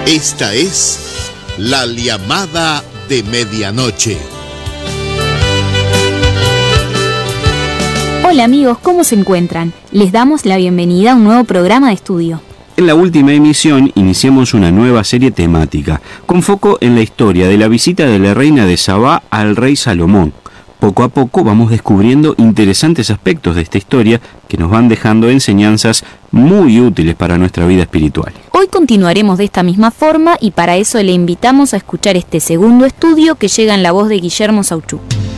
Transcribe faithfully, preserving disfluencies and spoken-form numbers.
Esta es la llamada de medianoche. Hola amigos, ¿cómo se encuentran? Les damos la bienvenida a un nuevo programa de estudio. En la última emisión iniciamos una nueva serie temática, con foco en la historia de la visita de la reina de Sabá al rey Salomón. Poco a poco vamos descubriendo interesantes aspectos de esta historia que nos van dejando enseñanzas muy útiles para nuestra vida espiritual. Hoy continuaremos de esta misma forma y para eso le invitamos a escuchar este segundo estudio que llega en la voz de Guillermo Sauchú.